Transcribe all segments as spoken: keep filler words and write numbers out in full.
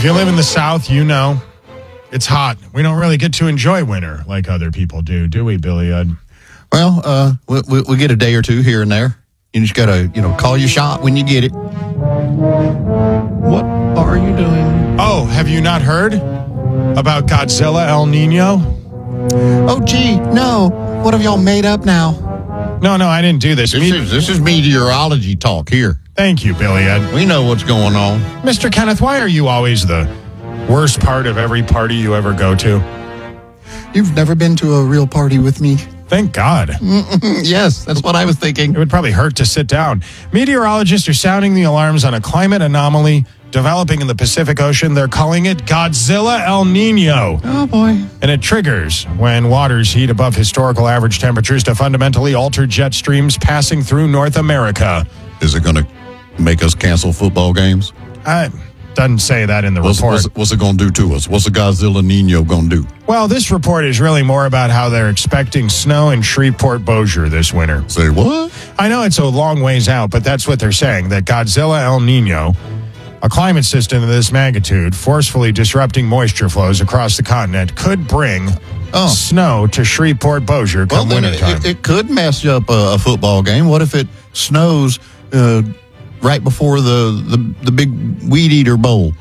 If you live in the South, you know it's hot. We don't really get to enjoy winter like other people do, do we, Billy Ed? Well, uh, we, we, we get a day or two here and there. You just got to, you know, call your shot when you get it. What are you doing? Oh, have you not heard about Godzilla El Nino? Oh, gee, no. What have y'all made up now? No, no, I didn't do this. This, Me- is, this is meteorology talk here. Thank you, Billy Ed. We know what's going on. Mister Kenneth, why are you always the worst part of every party you ever go to? You've never been to a real party with me? Thank God. Yes, that's what I was thinking. It would probably hurt to sit down. Meteorologists are sounding the alarms on a climate anomaly developing in the Pacific Ocean. They're calling it Godzilla El Nino. Oh, boy. And it triggers when waters heat above historical average temperatures to fundamentally alter jet streams passing through North America. Is it going to make us cancel football games? Uh, doesn't say that in the What's, report. what's, what's it going to do to us? What's the Godzilla Nino going to do? Well, this report is really more about how they're expecting snow in Shreveport, Bossier this winter. Say what? I know it's a long ways out, but that's what they're saying, that Godzilla El Nino, a climate system of this magnitude, forcefully disrupting moisture flows across the continent, could bring oh. snow to Shreveport, Bossier come well, wintertime. It, it could mess up a, a football game. What if it snows uh, right before the, the, the big Weed Eater Bowl?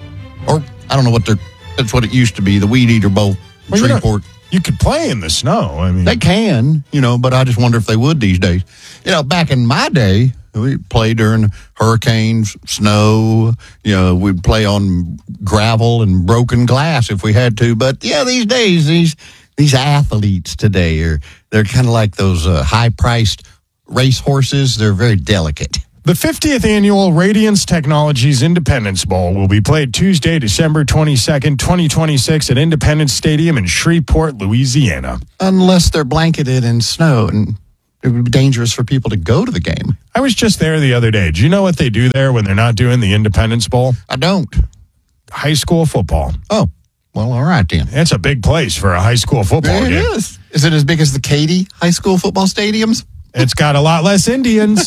Or, I don't know what they're, that's what it used to be, the Weed Eater Bowl in well, Shreveport. You, you could play in the snow. I mean, They can, you know, but I just wonder if they would these days. You know, back in my day, we played during hurricanes, snow, you know, we'd play on gravel and broken glass if we had to. But, yeah, these days, these these athletes today, are they're kind of like those uh, high-priced race horses. They're very delicate. The fiftieth annual Radiance Technologies Independence Bowl will be played Tuesday, December twenty-second, twenty twenty-six at Independence Stadium in Shreveport, Louisiana. Unless they're blanketed in snow, and it would be dangerous for people to go to the game. I was just there the other day. Do you know what they do there when they're not doing the Independence Bowl? I don't. High school football. Oh, well, all right then. It's a big place for a high school football It game. It is. Is it as big as the Katy high school football stadiums? It's got a lot less Indians.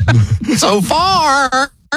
So far.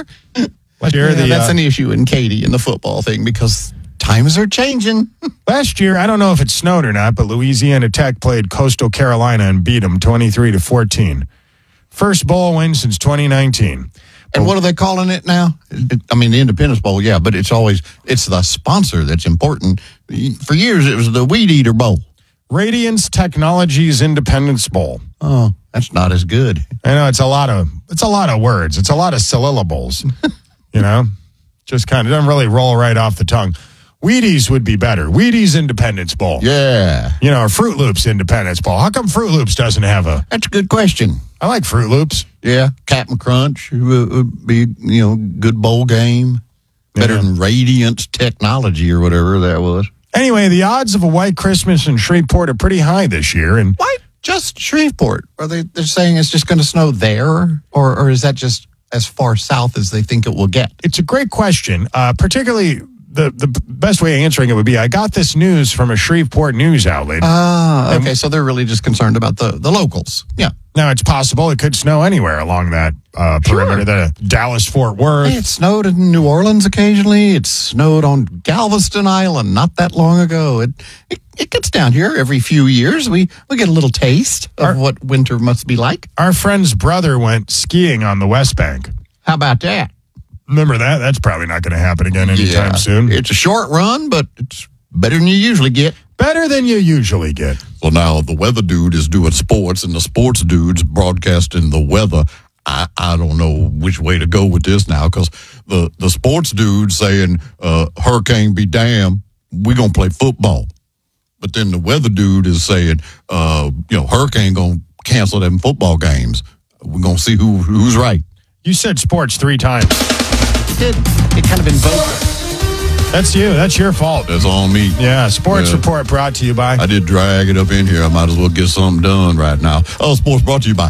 Last year, Yeah, the, that's uh, an issue in Katy in the football thing because times are changing. Last year, I don't know if it snowed or not, but Louisiana Tech played Coastal Carolina and beat them twenty-three to fourteen. First bowl win since twenty nineteen. And what are they calling it now? It, I mean, the Independence Bowl, yeah, but it's always, it's the sponsor that's important. For years, it was the Weed Eater Bowl. Radiance Technologies Independence Bowl. Oh, that's not as good. I know it's a lot of it's a lot of words. It's a lot of syllables. You know, just kind of doesn't really roll right off the tongue. Wheaties would be better. Wheaties Independence Bowl. Yeah. You know, or Fruit Loops Independence Bowl. How come Fruit Loops doesn't have a? That's a good question. I like Fruit Loops. Yeah. Captain Crunch would, would be, you know, good bowl game. Better Yeah. than Radiance Technology or whatever that was. Anyway, the odds of a white Christmas in Shreveport are pretty high this year, and Why just Shreveport? Are they they're saying it's just going to snow there, or or is that just as far south as they think it will get? it's a great question. Uh, particularly, the the best way of answering it would be: I got this news from a Shreveport news outlet. Ah, okay. So they're really just concerned about the, the locals. Yeah. Now, it's possible it could snow anywhere along that uh, perimeter, the Dallas-Fort Worth. Hey, it snowed in New Orleans occasionally. It snowed on Galveston Island not that long ago. It it, it gets down here every few years. We we get a little taste of Our- what winter must be like. Our friend's brother went skiing on the West Bank. How about that? Remember that? That's probably not going to happen again anytime Yeah. soon. It's a short run, but it's better than you usually get. Better than you usually get. Well, now the weather dude is doing sports, and the sports dude's broadcasting the weather. I, I don't know which way to go with this now, because the, the sports dude saying, uh, hurricane be damned, we're going to play football. But then the weather dude is saying, uh, you know, hurricane going to cancel them football games. We're going to see who who's right. You said sports three times. It did. It kind of invoked. That's you. That's your fault. That's on me. Yeah, Sports Yeah. Report brought to you by... I did drag it up in here. I might as well get something done right now. Oh, sports brought to you by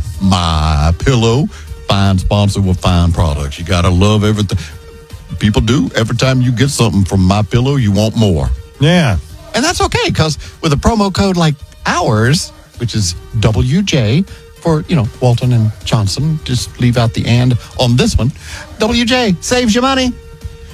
My Pillow. Fine sponsor with fine products. You got to love everything. People do. Every time you get something from My Pillow, you want more. Yeah. And that's okay, because with a promo code like ours, which is W J, for, you know, Walton and Johnson, just leave out the and on this one. W J saves you money.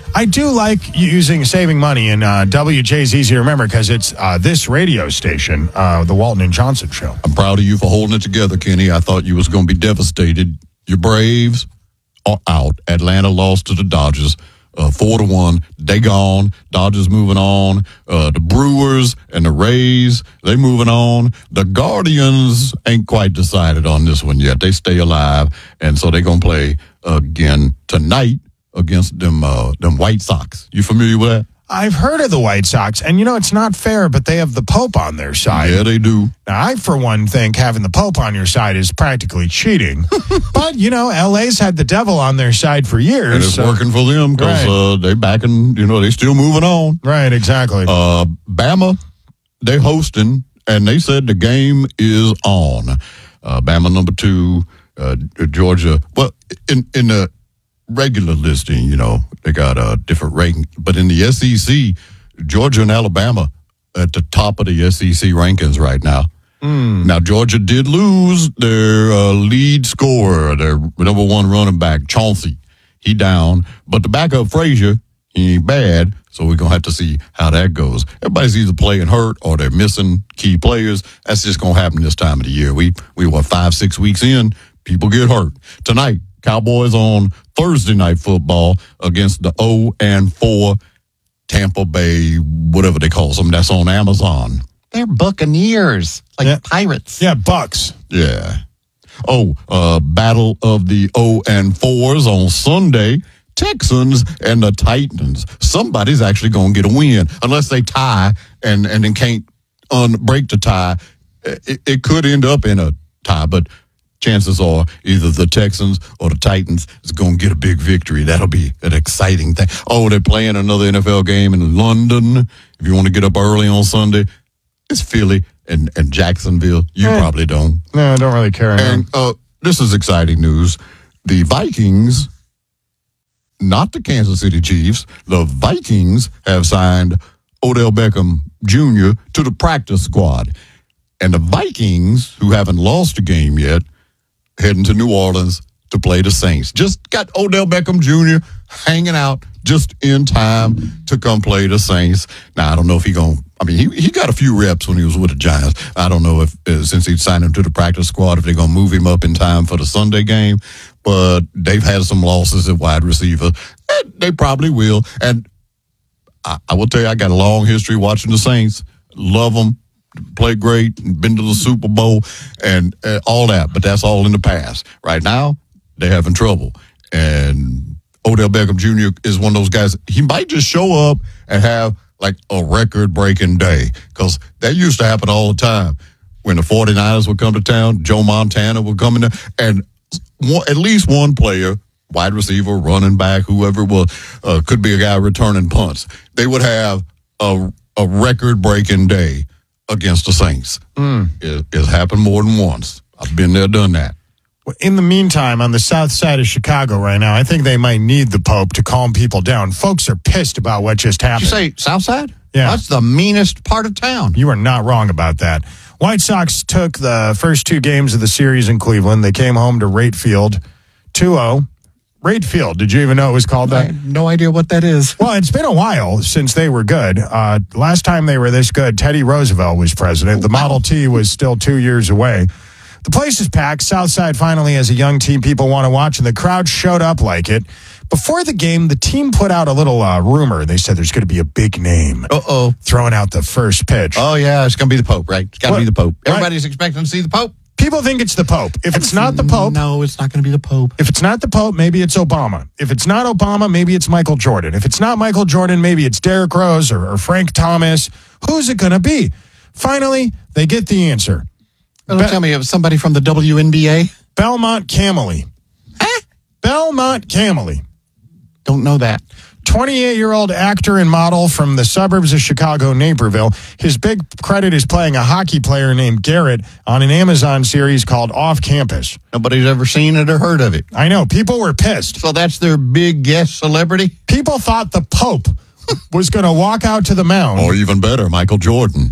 I do like using saving money, and uh, W J is easy to remember because it's uh, this radio station, uh, the Walton and Johnson Show. I'm proud of you for holding it together, Kenny. I thought you was going to be devastated. Your Braves are out. Atlanta lost to the Dodgers. Uh, four to one, they gone. Dodgers moving on. Uh, the Brewers and the Rays, they moving on. The Guardians ain't quite decided on this one yet. They stay alive, and so they gonna play again tonight against them uh, them White Sox. You familiar with that? I've heard of the White Sox, and you know, it's not fair, but they have the Pope on their side. Yeah, they do. Now, I, for one, think having the Pope on your side is practically cheating. But, you know, L A's had the devil on their side for years. And it's so. working for them because Right. uh, they backing, you know, they still moving on. Right, exactly. Uh, Bama, they hosting, and they said the game is on. Uh, Bama number two, uh, Georgia. Well, in, in the regular listing, you know, they got a different ranking. But in the S E C, Georgia and Alabama at the top of the S E C rankings right now. Mm. Now, Georgia did lose their uh, lead scorer, their number one running back, Chauncey. He down. But the backup, Frazier, he ain't bad. So we're going to have to see how that goes. Everybody's either playing hurt or they're missing key players. That's just going to happen this time of the year. We, we what, five, six weeks in, people get hurt. Tonight, Cowboys on Thursday Night Football against the oh and four Tampa Bay, whatever they call them. That's on Amazon. They're Buccaneers, like Yeah. pirates. Yeah, Bucks. Yeah. Oh, uh, Battle of the oh and fours on Sunday. Texans and the Titans. Somebody's actually going to get a win. Unless they tie and, and then can't un- break the tie. It, it could end up in a tie, but chances are either the Texans or the Titans is going to get a big victory. That'll be an exciting thing. Oh, they're playing another N F L game in London. If you want to get up early on Sunday, it's Philly and, and Jacksonville. You Eh. probably don't. No, I don't really care. And uh, this is exciting news. The Vikings, not the Kansas City Chiefs, the Vikings have signed Odell Beckham Junior to the practice squad. And the Vikings, who haven't lost a game yet, heading to New Orleans to play the Saints. Just got Odell Beckham Junior hanging out just in time to come play the Saints. Now, I don't know if he going to, I mean, he, he got a few reps when he was with the Giants. I don't know if, uh, since he signed him to the practice squad, if they're going to move him up in time for the Sunday game. But they've had some losses at wide receiver. And they probably will. And I, I will tell you, I got a long history watching the Saints. Love them. Play great, been to the Super Bowl, and uh, all that, but that's all in the past. Right now, they're having trouble. And Odell Beckham Junior is one of those guys, he might just show up and have like a record-breaking day, because that used to happen all the time. When the 49ers would come to town, Joe Montana would come in there, and one, at least one player, wide receiver, running back, whoever it was, uh, could be a guy returning punts. They would have a, a record-breaking day against the Saints. Mm. It, it's happened more than once. I've been there, done that. In the meantime, on the south side of Chicago right now, I think they might need the Pope to calm people down. Folks are pissed about what just happened. Did you say South Side? Yeah. That's the meanest part of town. You are not wrong about that. White Sox took the first two games of the series in Cleveland. They came home to Rate Field two oh. Rate Field, did you even know it was called I that? have no idea what that is. Well, it's been a while since they were good. Uh, last time they were this good, Teddy Roosevelt was president. The Model T was still two years away. The place is packed. Southside finally has a young team people want to watch, and the crowd showed up like it. Before the game, the team put out a little uh, rumor. They said there's going to be a big name Uh-oh. throwing out the first pitch. Oh, yeah, it's going to be the Pope, right? It's got to What? be the Pope. Right. Everybody's expecting to see the Pope. People think it's the Pope. If it's not the Pope, No, it's not going to be the Pope. if it's not the Pope, maybe it's Obama. If it's not Obama, maybe it's Michael Jordan. If it's not Michael Jordan, maybe it's Derrick Rose or, or Frank Thomas. Who's it going to be? Finally, they get the answer. Don't Be- tell me it was somebody from the W N B A. Belmont Camely. Huh? Belmont Camely. Don't know that. twenty-eight-year-old actor and model from the suburbs of Chicago, Naperville. His big credit is playing a hockey player named Garrett on an Amazon series called Off Campus. Nobody's ever seen it or heard of it. I know, people were pissed. So that's their big guest celebrity? People thought the Pope was going to walk out to the mound. Or even better, Michael Jordan.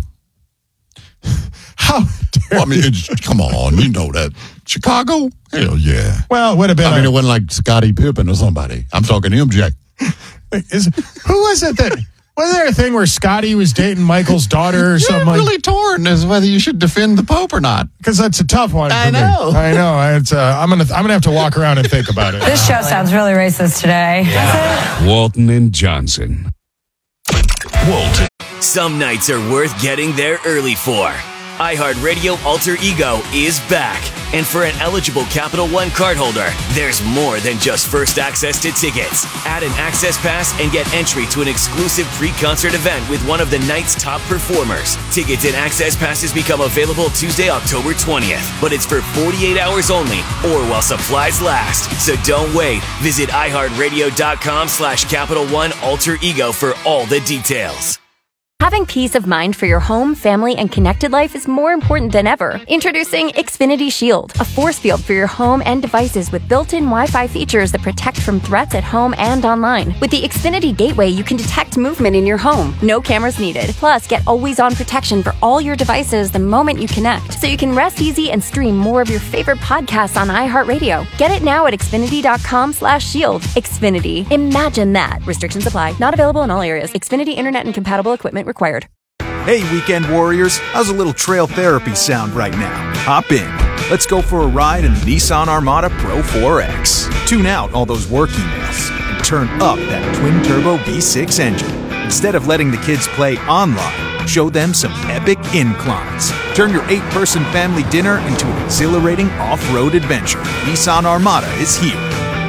How dare Well, I mean, it's, come on, you know that. Chicago? Hell yeah. Well, it would have been. I mean, a- it wasn't like Scottie Pippen or somebody. I'm talking M J. Is, who was it that... Wasn't there a thing where Scotty was dating Michael's daughter or something? You're like, really torn as whether you should defend the Pope or not. Because that's a tough one. I for me. know. I know. It's, uh, I'm gonna. I'm gonna have to walk around and think about it. This show sounds really racist today. Yeah. Walton and Johnson. Walton. Some nights are worth getting there early for. iHeartRadio Alter Ego is back. And for an eligible Capital One cardholder, there's more than just first access to tickets. Add an access pass and get entry to an exclusive pre-concert event with one of the night's top performers. Tickets and access passes become available Tuesday, October twentieth, but it's for forty-eight hours only or while supplies last. So don't wait. Visit iHeartRadio.com slash Capital One Alter Ego for all the details. Having peace of mind for your home, family, and connected life is more important than ever. Introducing Xfinity Shield, a force field for your home and devices with built-in Wi-Fi features that protect from threats at home and online. With the Xfinity Gateway, you can detect movement in your home. No cameras needed. Plus, get always-on protection for all your devices the moment you connect, so you can rest easy and stream more of your favorite podcasts on iHeartRadio. Get it now at Xfinity.com slash shield. Xfinity. Imagine that. Restrictions apply. Not available in all areas. Xfinity Internet and compatible equipment required. Hey, weekend warriors, how's a little trail therapy sound right now? Hop in. Let's go for a ride in the Nissan Armada Pro four X. Tune out all those work emails and turn up that twin-turbo V six engine. Instead of letting the kids play online, show them some epic inclines. Turn your eight-person family dinner into an exhilarating off-road adventure. Nissan Armada is here.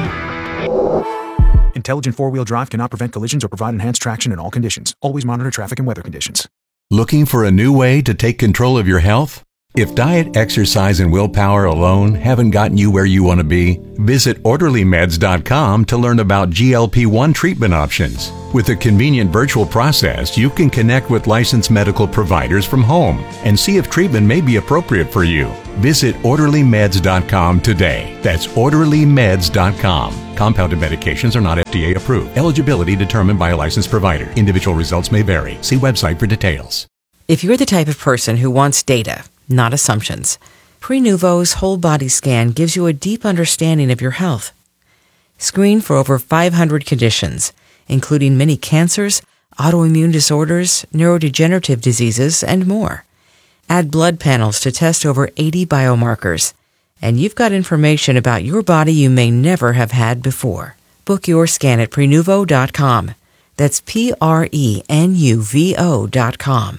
Intelligent four-wheel drive cannot prevent collisions or provide enhanced traction in all conditions. Always monitor traffic and weather conditions. Looking for a new way to take control of your health? If diet, exercise, and willpower alone haven't gotten you where you want to be, visit orderly meds dot com to learn about G L P one treatment options. With a convenient virtual process, you can connect with licensed medical providers from home and see if treatment may be appropriate for you. Visit orderly meds dot com today. That's orderly meds dot com. Compounded medications are not F D A approved. Eligibility determined by a licensed provider. Individual results may vary. See website for details. If you're the type of person who wants data, not assumptions, Prenuvo's whole body scan gives you a deep understanding of your health. Screen for over five hundred conditions, including many cancers, autoimmune disorders, neurodegenerative diseases, and more. Add blood panels to test over eighty biomarkers, and you've got information about your body you may never have had before. Book your scan at Prenuvo dot com. That's P R E N U V O dot com.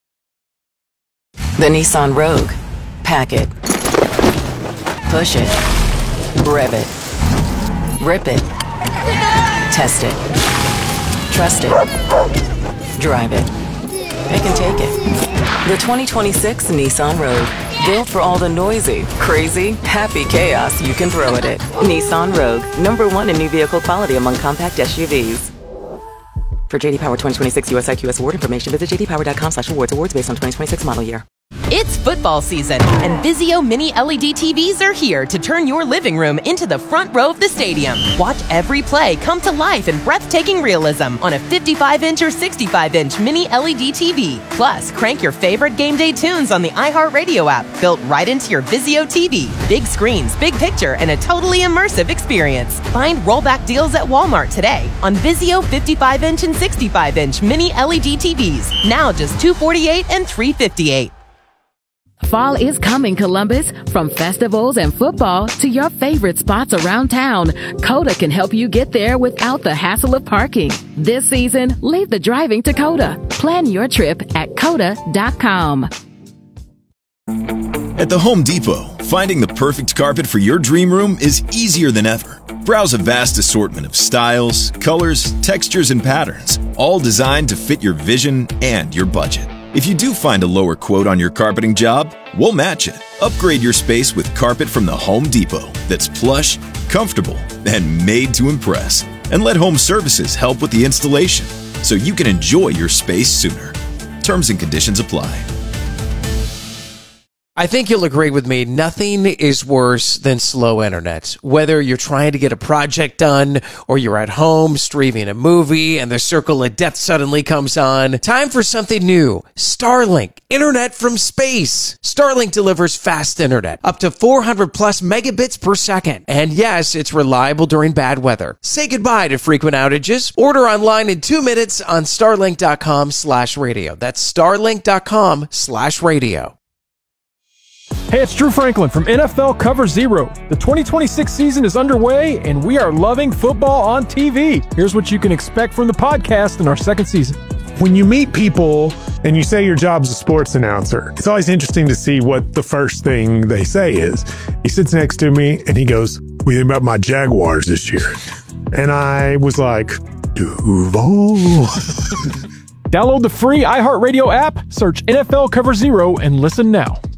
The Nissan Rogue. Pack it. Push it. Rev it. Rip it. Test it. Trust it. Drive it. It can take it. The twenty twenty-six Nissan Rogue. Built for all the noisy, crazy, happy chaos you can throw at it. Nissan Rogue. Number one in new vehicle quality among compact S U Vs. For J D Power twenty twenty-six U S I Q S award information, visit j d power dot com slash awards. Awards based on twenty twenty-six model year. It's football season, and Vizio Mini L E D T Vs are here to turn your living room into the front row of the stadium. Watch every play come to life in breathtaking realism on a fifty-five inch or sixty-five inch Mini L E D T V. Plus, crank your favorite game day tunes on the iHeartRadio app, built right into your Vizio T V. Big screens, big picture, and a totally immersive experience. Find rollback deals at Walmart today on Vizio fifty-five inch and sixty-five inch Mini L E D T Vs. Now just two hundred forty-eight dollars and three hundred fifty-eight dollars. Fall is coming, Columbus. From festivals and football to your favorite spots around town, Coda can help you get there without the hassle of parking. This season, leave the driving to Coda. Plan your trip at coda dot com. At the Home Depot, finding the perfect carpet for your dream room is easier than ever. Browse a vast assortment of styles, colors, textures, and patterns, all designed to fit your vision and your budget. If you do find a lower quote on your carpeting job, we'll match it. Upgrade your space with carpet from the Home Depot that's plush, comfortable, and made to impress. And let Home Services help with the installation so you can enjoy your space sooner. Terms and conditions apply. I think you'll agree with me. Nothing is worse than slow internet. Whether you're trying to get a project done or you're at home streaming a movie and the circle of death suddenly comes on. Time for something new. Starlink. Internet from space. Starlink delivers fast internet. Up to four hundred plus megabits per second. And yes, it's reliable during bad weather. Say goodbye to frequent outages. Order online in two minutes on starlink.com slash radio. That's starlink.com slash radio. Hey, it's Drew Franklin from N F L Cover Zero. The twenty twenty-six season is underway, and we are loving football on T V. Here's what you can expect from the podcast in our second season. When you meet people and you say your job's a sports announcer, it's always interesting to see what the first thing they say is. He sits next to me, and he goes, "What do you think about my Jaguars this year?" And I was like, Duval. Download the free iHeartRadio app, search N F L Cover Zero, and listen now.